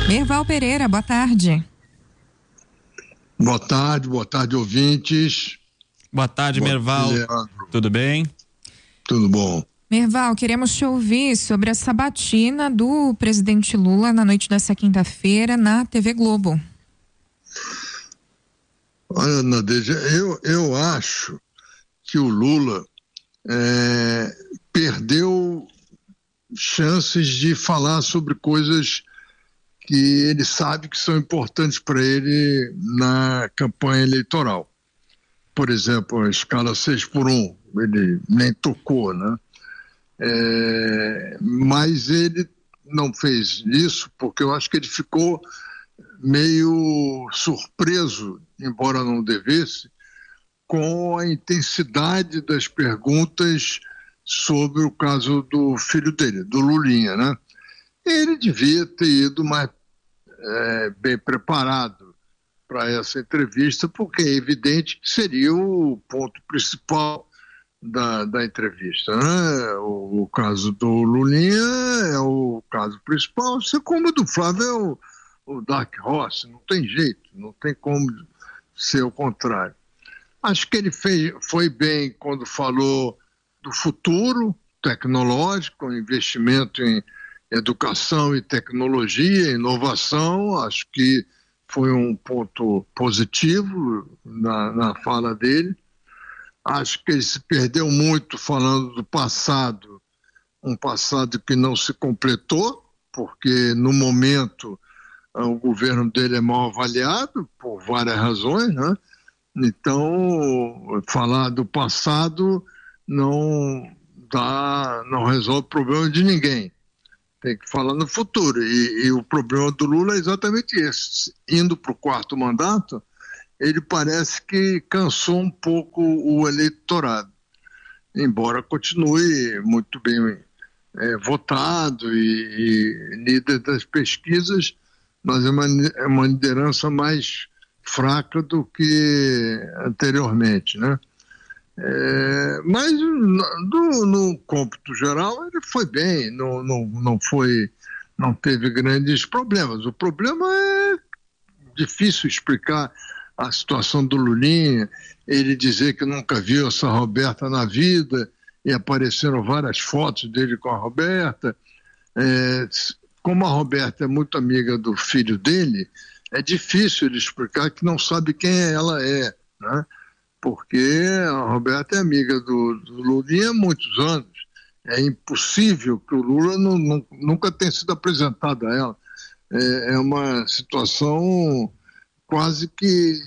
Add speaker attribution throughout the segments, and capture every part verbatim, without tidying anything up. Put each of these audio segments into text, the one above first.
Speaker 1: Merval Pereira, boa tarde.
Speaker 2: Boa tarde, boa tarde, ouvintes.
Speaker 3: Boa tarde, boa Merval. Tarde, tudo bem?
Speaker 2: Tudo bom.
Speaker 1: Merval, queremos te ouvir sobre a sabatina do presidente Lula na noite dessa quinta-feira na T V Globo.
Speaker 2: Olha, Nadeja, eu, eu acho que o Lula é, perdeu chances de falar sobre coisas que ele sabe que são importantes para ele na campanha eleitoral. Por exemplo, a escala seis por um, ele nem tocou, né? É, mas ele não fez isso porque eu acho que ele ficou meio surpreso, embora não devesse, com a intensidade das perguntas sobre o caso do filho dele, do Lulinha, né? Ele devia ter ido mais é, bem preparado para essa entrevista, porque é evidente que seria o ponto principal da, da entrevista, né? O, o caso do Lulinha é o caso principal, assim como o do Flávio é o, o Dark Horse, não tem jeito, não tem como ser o contrário. Acho que ele fez, foi bem quando falou do futuro tecnológico, investimento em educação e tecnologia, inovação. Acho que foi um ponto positivo na, na fala dele. Acho que ele se perdeu muito falando do passado, um passado que não se completou, porque no momento o governo dele é mal avaliado por várias razões, né? Então, falar do passado não dá, não resolve o problema de ninguém. Tem que falar no futuro. E, e o problema do Lula é exatamente esse. Indo para o quarto mandato, ele parece que cansou um pouco o eleitorado, embora continue muito bem é, votado e, e líder das pesquisas, mas é uma, é uma liderança mais fraca do que anteriormente, né? É, mas no, no cômputo geral ele foi bem, não, não, não, foi, não teve grandes problemas. O problema é difícil explicar a situação do Lulinha, ele dizer que nunca viu essa Roberta na vida e apareceram várias fotos dele com a Roberta. É, como a Roberta é muito amiga do filho dele, é difícil ele explicar que não sabe quem ela é, né? Porque a Roberta é amiga do, do Lulinha há muitos anos. É impossível que o Lula não, não, nunca tenha sido apresentado a ela. É, é uma situação quase que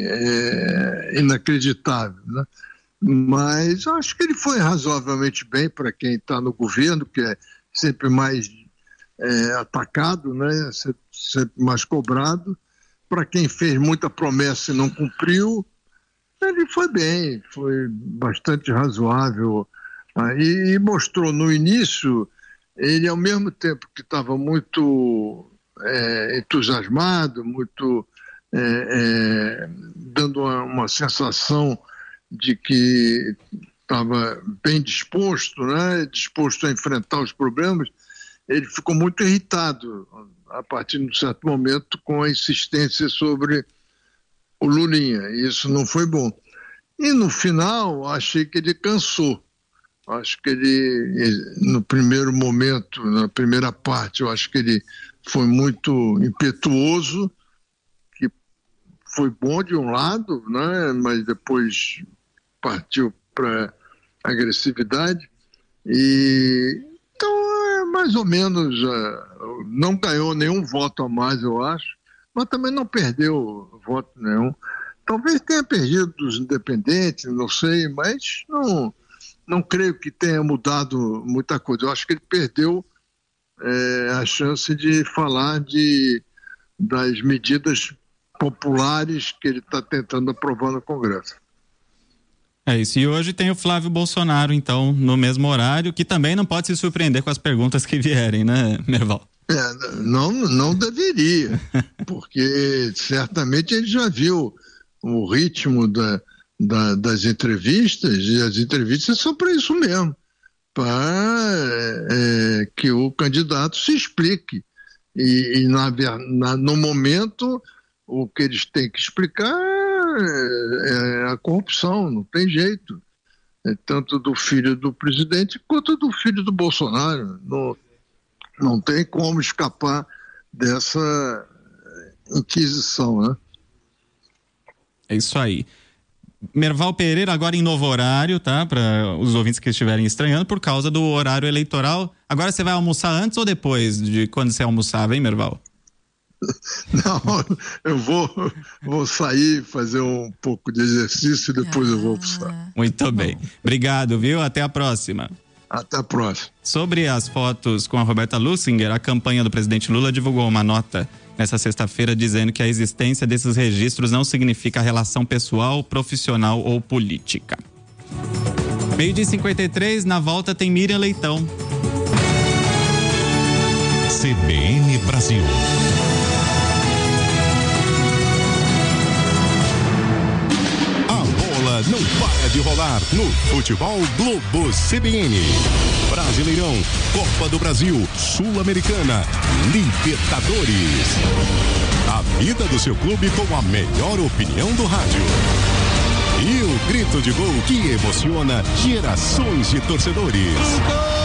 Speaker 2: é, inacreditável, né? Mas acho que ele foi razoavelmente bem para quem está no governo, que é sempre mais é, atacado, né? Sempre, sempre mais cobrado. Para quem fez muita promessa e não cumpriu, ele foi bem, foi bastante razoável. Ah, e, e mostrou no início, ele ao mesmo tempo que estava muito é, entusiasmado, muito é, é, dando uma, uma sensação de que estava bem disposto, né, disposto a enfrentar os problemas, ele ficou muito irritado a partir de um certo momento com a insistência sobre o Lulinha. Isso não foi bom. E no final, achei que ele cansou. Acho que ele, no primeiro momento, na primeira parte, eu acho que ele foi muito impetuoso, que foi bom de um lado, né? Mas depois partiu para agressividade. E então, é mais ou menos, não ganhou nenhum voto a mais, eu acho, mas também não perdeu voto nenhum. Talvez tenha perdido dos independentes, não sei, mas não, não creio que tenha mudado muita coisa. Eu acho que ele perdeu é, a chance de falar de, das medidas populares que ele está tentando aprovar no Congresso.
Speaker 3: É isso. E hoje tem o Flávio Bolsonaro, então, no mesmo horário, que também não pode se surpreender com as perguntas que vierem, né, Merval?
Speaker 2: É, não, não deveria, porque certamente ele já viu o ritmo da, da, das entrevistas, e as entrevistas são para isso mesmo, para é, que o candidato se explique. E, e na, na, no momento, o que eles têm que explicar é, é a corrupção, não tem jeito. É tanto do filho do presidente quanto do filho do Bolsonaro. Não, não tem como escapar dessa inquisição, né?
Speaker 3: É isso aí. Merval Pereira agora em novo horário, tá? Para os ouvintes que estiverem estranhando, por causa do horário eleitoral. Agora você vai almoçar antes ou depois de quando você almoçava, hein, Merval?
Speaker 2: Não, eu vou, vou sair, fazer um pouco de exercício e depois ah, eu vou almoçar.
Speaker 3: Muito bem. Obrigado, viu? Até a próxima.
Speaker 2: Até a próxima.
Speaker 3: Sobre as fotos com a Roberta Lussinger, a campanha do presidente Lula divulgou uma nota nessa sexta-feira dizendo que a existência desses registros não significa relação pessoal, profissional ou política. Meio-dia e cinquenta e três, na volta tem Miriam Leitão.
Speaker 4: C B N Brasil. Não para de rolar no Futebol Globo C B N. Brasileirão, Copa do Brasil, Sul-Americana, Libertadores. A vida do seu clube com a melhor opinião do rádio. E o grito de gol que emociona gerações de torcedores.